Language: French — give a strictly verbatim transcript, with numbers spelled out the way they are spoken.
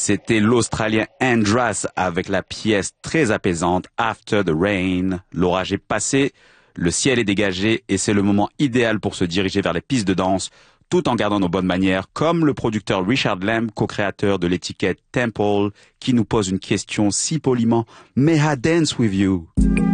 C'était l'Australien Andras avec la pièce très apaisante After the Rain. L'orage est passé, le ciel est dégagé et c'est le moment idéal pour se diriger vers les pistes de danse tout en gardant nos bonnes manières, comme le producteur Richard Lamb, co-créateur de l'étiquette Temple, qui nous pose une question si poliment « May I dance with you ?»